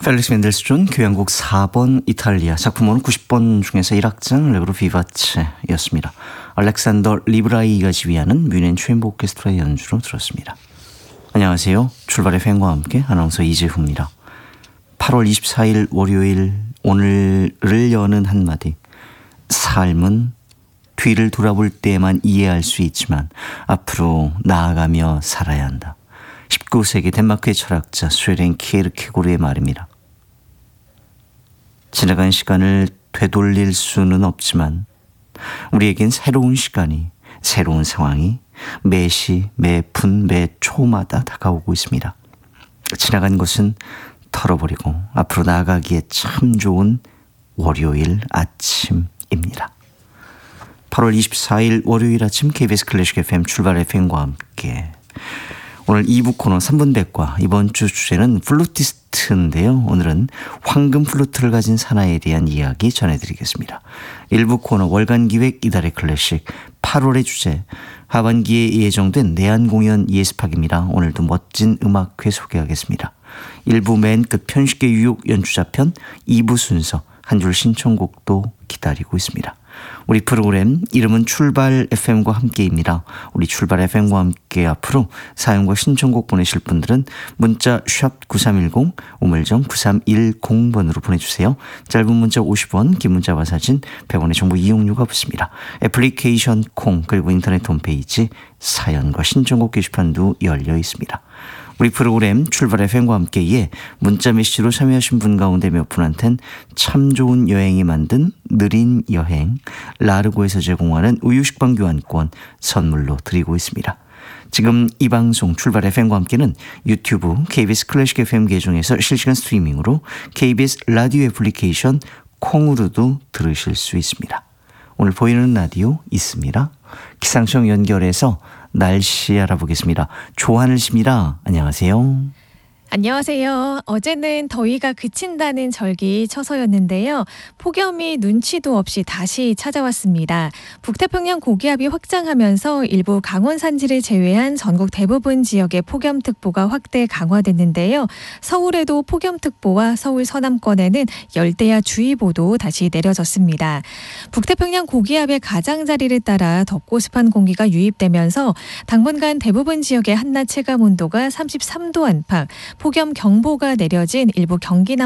펠릭스 멘델스존 교향곡 4번 이탈리아 작품은 90번 중에서 1악장 레그로 비바체였습니다. 알렉산더 리브라이가 지휘하는 뮌헨 체인버 오케스트라의 연주로 들었습니다. 안녕하세요. 출발의 팬과 함께 아나운서 이재훈입니다. 8월 24일 월요일 오늘을 여는 한마디. 삶은 뒤를 돌아볼 때만 이해할 수 있지만 앞으로 나아가며 살아야 한다. 19세기 덴마크의 철학자 스웨덴 키에르케고르의 말입니다. 지나간 시간을 되돌릴 수는 없지만 우리에겐 새로운 시간이, 새로운 상황이 매시, 매분, 매초마다 다가오고 있습니다. 지나간 것은 털어버리고 앞으로 나아가기에 참 좋은 월요일 아침입니다. 8월 24일 월요일 아침 KBS 클래식 FM 출발 FM과 함께 오늘 2부 코너 3분 백과 이번 주 주제는 플루티스트인데요. 오늘은 황금 플루트를 가진 사나이에 대한 이야기 전해드리겠습니다. 1부 코너 월간 기획 이달의 클래식 8월의 주제 하반기에 예정된 내한 공연 예습학입니다. 오늘도 멋진 음악회 소개하겠습니다. 1부 맨 끝 편식계 유혹 연주자편 2부 순서 한 줄 신청곡도 기다리고 있습니다. 우리 프로그램 이름은 출발 FM과 함께입니다. 우리 출발 FM과 함께 앞으로 사연과 신청곡 보내실 분들은 문자 샵 9310 우물정 9310번으로 보내주세요. 짧은 문자 50원, 긴 문자와 사진 100원의 정보 이용료가 붙습니다. 애플리케이션 콩 그리고 인터넷 홈페이지 사연과 신청곡 게시판도 열려 있습니다. 우리 프로그램 출발 FM과 함께에 문자 메시지로 참여하신 분 가운데 몇 분한텐 참 좋은 여행이 만든 느린 여행 라르고에서 제공하는 우유식빵 교환권 선물로 드리고 있습니다. 지금 이 방송 출발 FM과 함께는 유튜브 KBS 클래식 FM 계정에서 실시간 스트리밍으로 KBS 라디오 애플리케이션 콩으로도 들으실 수 있습니다. 오늘 보이는 라디오 있습니다. 기상청 연결해서 날씨 알아보겠습니다. 조하늘 씨입니다. 안녕하세요. 안녕하세요. 어제는 더위가 그친다는 절기 처서였는데요. 폭염이 눈치도 없이 다시 찾아왔습니다. 북태평양 고기압이 확장하면서 일부 강원 산지를 제외한 전국 대부분 지역에 폭염특보가 확대 강화됐는데요. 서울에도 폭염특보와 서울 서남권에는 열대야주의보도 다시 내려졌습니다. 북태평양 고기압의 가장자리를 따라 덥고 습한 공기가 유입되면서 당분간 대부분 지역의 한낮 체감온도가 33도 안팎, 폭염 경보가 내려진 일부 경기